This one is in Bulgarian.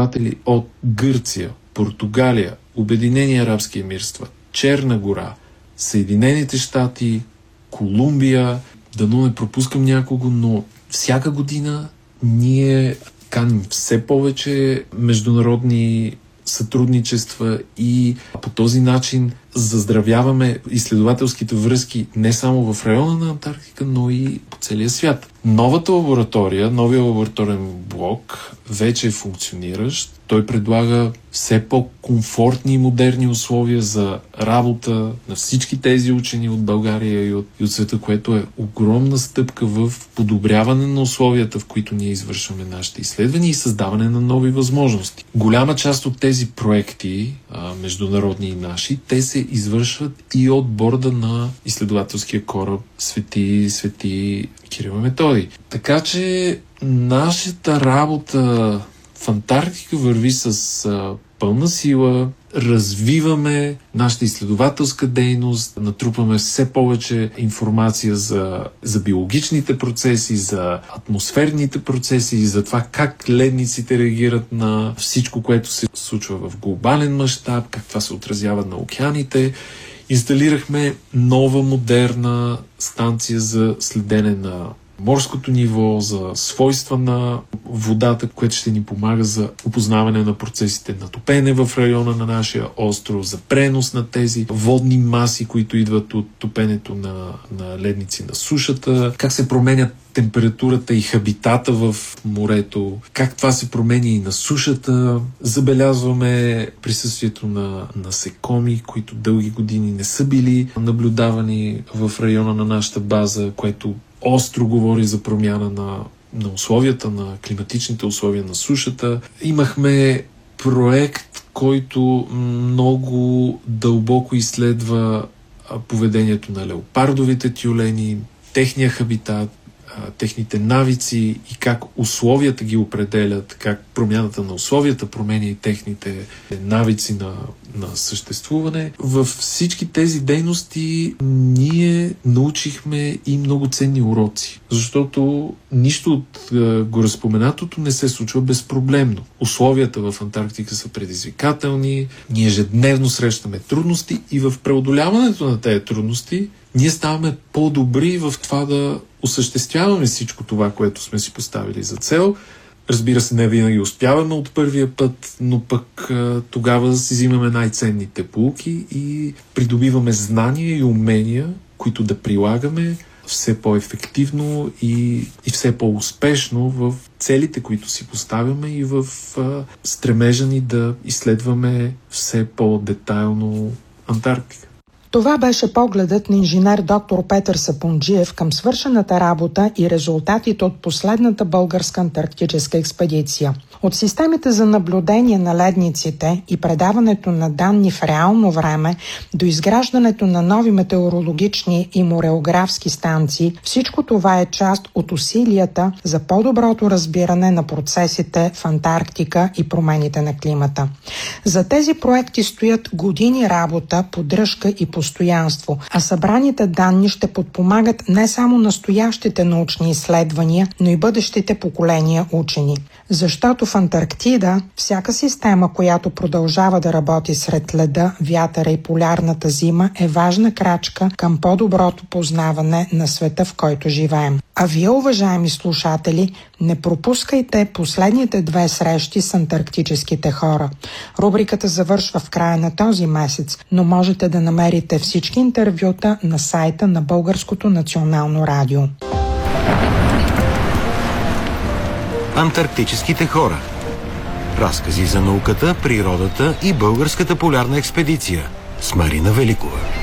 изследователи от Гърция, Португалия, Обединени арабски емирства, Черна гора, Съединените щати, Колумбия, дано не пропускам някого, но всяка година ние каним все повече международни сътрудничества и по този начин заздравяваме изследователските връзки не само в района на Антарктика, но и по целия свят. Новата лаборатория, новия лабораторен блок вече е функциониращ. Той предлага все по-комфортни и модерни условия за работа на всички тези учени от България и от света, което е огромна стъпка в подобряване на условията, в които ние извършваме нашите изследвания и създаване на нови възможности. Голяма част от тези проекти, международни и наши, те се извършват и от борда на изследователския кораб Свети Кирил и Методий. Така че нашата работа в Антарктика върви с пълна сила, развиваме нашата изследователска дейност, натрупваме все повече информация за биологичните процеси, за атмосферните процеси и за това как ледниците реагират на всичко, което се случва в глобален мащаб, как това се отразява на океаните. Инсталирахме нова модерна станция за следене на морското ниво, за свойства на водата, което ще ни помага за опознаване на процесите на топене в района на нашия остров, за пренос на тези водни маси, които идват от топенето на ледници на сушата, как се променят температурата и хабитата в морето, как това се променя и на сушата. Забелязваме присъствието на насекоми, които дълги години не са били наблюдавани в района на нашата база, което остро говори за промяна на условията, на климатичните условия на сушата. Имахме проект, който много дълбоко изследва поведението на леопардовите тюлени, техния хабитат, техните навици и как условията ги определят, как промяната на условията променя и техните навици на съществуване. Във всички тези дейности ние научихме и много ценни уроци, защото нищо от гореспоменатото не се случва безпроблемно. Условията в Антарктика са предизвикателни, ние ежедневно срещаме трудности и в преодоляването на тези трудности ние ставаме по-добри в това да осъществяваме всичко това, което сме си поставили за цел. Разбира се, не винаги успяваме от първия път, но пък тогава си взимаме най-ценните поуки и придобиваме знания и умения, които да прилагаме все по-ефективно и все по-успешно в целите, които си поставяме и в стремежа ни да изследваме все по-детайлно Антарктика. Това беше погледът на инженер доктор Петър Сапунджиев към свършената работа и резултатите от последната българска антарктическа експедиция. От системите за наблюдение на ледниците и предаването на данни в реално време до изграждането на нови метеорологични и мореографски станции, всичко това е част от усилията за по-доброто разбиране на процесите в Антарктика и промените на климата. За тези проекти стоят години работа, поддръжка и постоянство, а събраните данни ще подпомагат не само настоящите научни изследвания, но и бъдещите поколения учени. Защото в Антарктида всяка система, която продължава да работи сред леда, вятъра и полярната зима, е важна крачка към по-доброто познаване на света, в който живеем. А вие, уважаеми слушатели, не пропускайте последните 2 срещи с антарктическите хора. Рубриката завършва в края на този месец, но можете да намерите всички интервюта на сайта на Българското национално радио. Антарктическите хора. Разкази за науката, природата и българската полярна експедиция с Марина Великова.